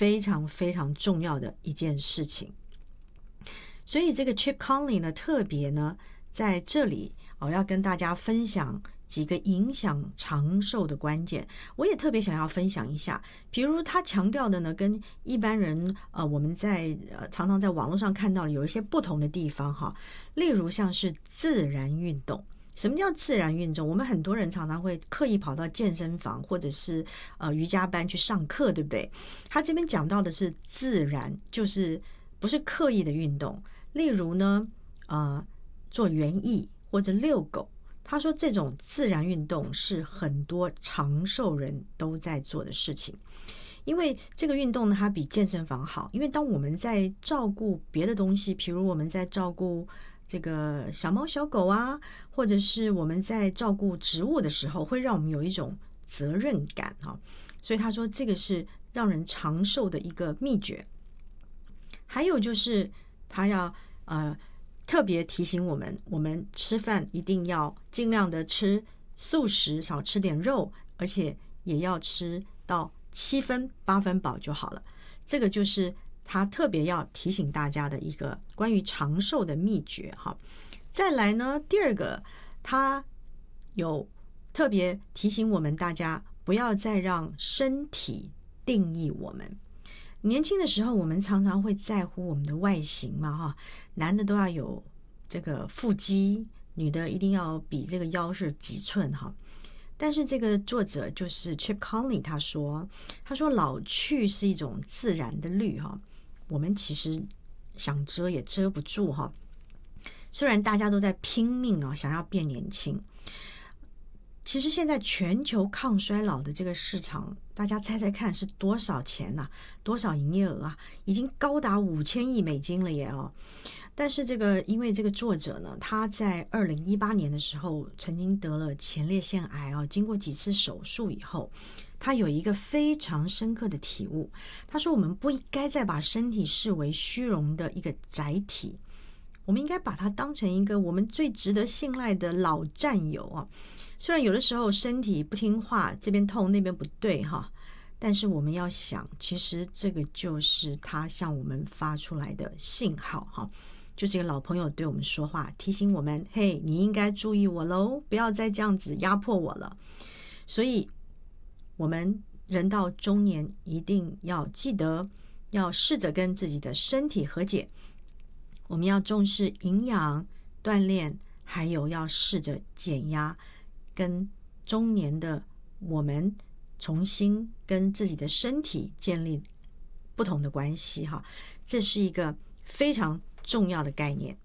非常非常重要的一件事情。所以这个 Chip Conley 呢，特别呢在这里要跟大家分享几个影响长寿的关键。我也特别想要分享一下，比如他强调的呢，跟一般人我们在常常在网络上看到的有一些不同的地方哈。例如像是自然运动。什么叫自然运动？我们很多人常常会刻意跑到健身房或者是瑜伽班去上课，对不对？他这边讲到的是自然，就是不是刻意的运动。例如呢做园艺或者遛狗，他说这种自然运动是很多长寿人都在做的事情。因为这个运动呢，它比健身房好，因为当我们在照顾别的东西，比如我们在照顾这个小猫小狗啊，或者是我们在照顾植物的时候，会让我们有一种责任感哈。所以他说这个是让人长寿的一个秘诀。还有就是他要特别提醒我们吃饭一定要尽量的吃素食，少吃点肉，而且也要吃到7分8分饱就好了。这个就是他特别要提醒大家的一个关于长寿的秘诀哈。再来呢，第二个，他有特别提醒我们大家不要再让身体定义我们。年轻的时候我们常常会在乎我们的外形嘛哈，男的都要有这个腹肌，女的一定要比这个腰是几寸哈。但是这个作者就是 Chip Conley 他说老去是一种自然的律哈，我们其实想遮也遮不住哈。虽然大家都在拼命想要变年轻，其实现在全球抗衰老的这个市场，大家猜猜看是多少钱啊？多少营业额啊？已经高达5000亿美金了耶哦。但是因为这个作者呢，他在2018年的时候曾经得了前列腺癌经过几次手术以后，他有一个非常深刻的体悟。他说我们不应该再把身体视为虚荣的一个载体，我们应该把它当成一个我们最值得信赖的老战友虽然有的时候身体不听话，这边痛那边不对但是我们要想，其实这个就是他向我们发出来的信号就是一个老朋友对我们说话，提醒我们，嘿，你应该注意我咯，不要再这样子压迫我了。所以我们人到中年一定要记得，要试着跟自己的身体和解。我们要重视营养、锻炼，还有要试着减压，跟中年的我们重新跟自己的身体建立不同的关系这是一个非常重要的概念。